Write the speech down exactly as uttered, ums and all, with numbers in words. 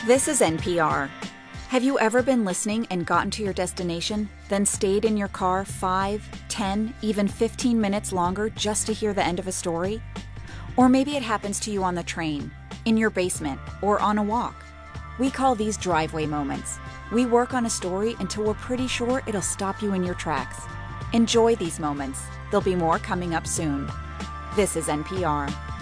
This is N P R. Have you ever been listening and gotten to your destination, then stayed in your car five, ten, even fifteen minutes longer just to hear the end of a story? Or maybe it happens to you on the train, in your basement, or on a walk. We call these driveway moments. We work on a story until we're pretty sure it'll stop you in your tracks. Enjoy these moments. There'll be more coming up soon. This is N P R.